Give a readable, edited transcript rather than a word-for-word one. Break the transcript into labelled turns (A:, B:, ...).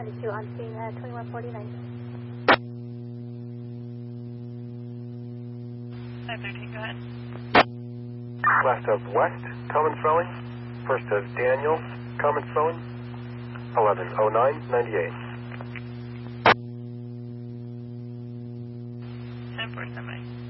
A: 72 on scene, 2149.
B: 513, go ahead.
C: Last of West, Cummins Rowing. First of Daniel, Cummins Rowing. 110998.
B: 10-4, standby.